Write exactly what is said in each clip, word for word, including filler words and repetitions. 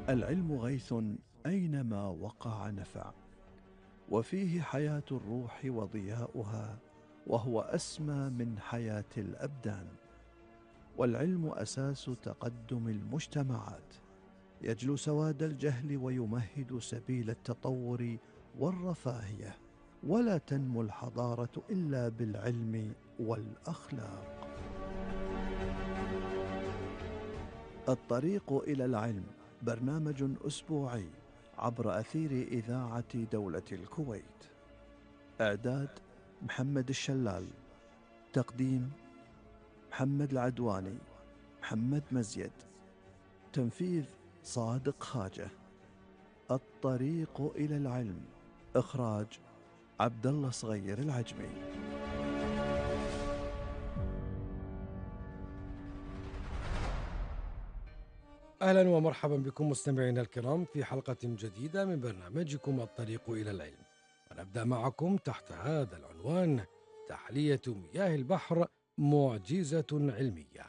العلم غيث أينما وقع نفع، وفيه حياة الروح وضياؤها، وهو أسمى من حياة الأبدان. والعلم أساس تقدم المجتمعات، يجلو سواد الجهل ويمهد سبيل التطور والرفاهية. ولا تنمو الحضارة إلا بالعلم والأخلاق. الطريق إلى العلم برنامج أسبوعي عبر أثير إذاعة دولة الكويت. إعداد محمد الشلال. تقديم محمد العدواني، محمد مزيد. تنفيذ صادق خاجة. الطريق إلى العلم. إخراج عبد الله صغير العجمي. أهلا ومرحبا بكم مستمعينا الكرام في حلقة جديدة من برنامجكم الطريق إلى العلم، ونبدأ معكم تحت هذا العنوان: تحلية مياه البحر معجزة علمية.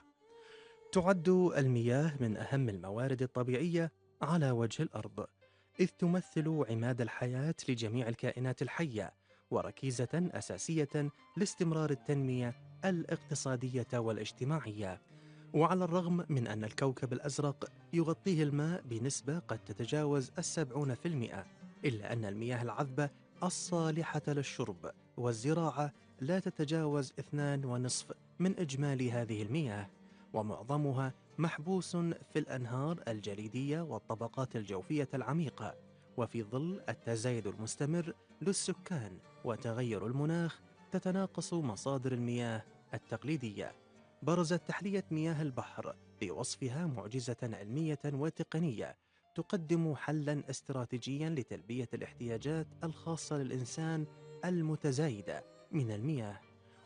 تعد المياه من أهم الموارد الطبيعية على وجه الأرض، إذ تمثل عماد الحياة لجميع الكائنات الحية، وركيزة أساسية لاستمرار التنمية الاقتصادية والاجتماعية. وعلى الرغم من أن الكوكب الأزرق يغطيه الماء بنسبة قد تتجاوز السبعون في المئة، إلا أن المياه العذبة الصالحة للشرب والزراعة لا تتجاوز اثنان ونصف من إجمالي هذه المياه، ومعظمها محبوس في الأنهار الجليدية والطبقات الجوفية العميقة. وفي ظل التزايد المستمر للسكان وتغير المناخ، تتناقص مصادر المياه التقليدية. برزت تحلية مياه البحر بوصفها معجزة علمية وتقنية تقدم حلاً استراتيجياً لتلبية الاحتياجات الخاصة للإنسان المتزايدة من المياه.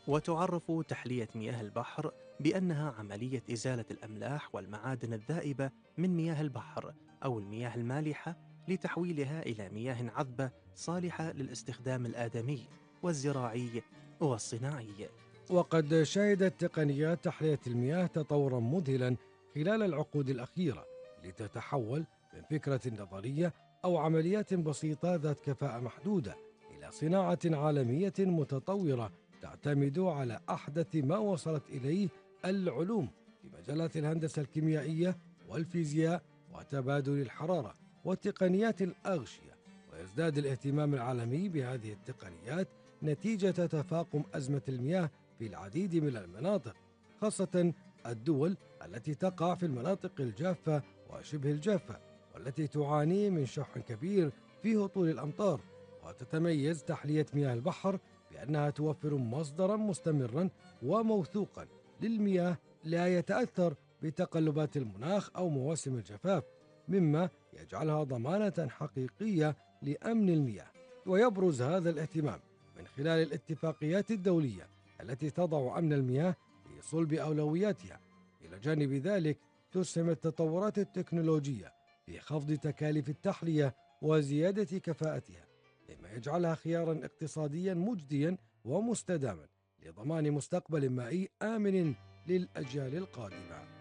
وتعرف تحلية مياه البحر بأنها عملية إزالة الأملاح والمعادن الذائبة من مياه البحر أو المياه المالحة لتحويلها إلى مياه عذبة صالحة للاستخدام الآدمي والزراعي والصناعي. وقد شهدت تقنيات تحلية المياه تطورا مذهلا خلال العقود الأخيرة، لتتحول من فكرة نظرية أو عمليات بسيطة ذات كفاءة محدودة إلى صناعة عالمية متطورة تعتمد على أحدث ما وصلت إليه العلوم في مجالات الهندسة الكيميائية والفيزياء وتبادل الحرارة وتقنيات الأغشية. ويزداد الاهتمام العالمي بهذه التقنيات نتيجة تفاقم أزمة المياه في العديد من المناطق، خاصة الدول التي تقع في المناطق الجافة وشبه الجافة، والتي تعاني من شح كبير في هطول الأمطار. وتتميز تحلية مياه البحر بأنها توفر مصدرا مستمرا وموثوقا للمياه لا يتأثر بتقلبات المناخ أو مواسم الجفاف، مما يجعلها ضمانة حقيقية لأمن المياه. ويبرز هذا الاهتمام من خلال الاتفاقيات الدولية التي تضع أمن المياه في صلب أولوياتها. إلى جانب ذلك، تسهم التطورات التكنولوجية في خفض تكاليف التحلية وزيادة كفاءتها، مما يجعلها خيارا اقتصاديا مجديا ومستداما لضمان مستقبل مائي آمن للأجيال القادمة.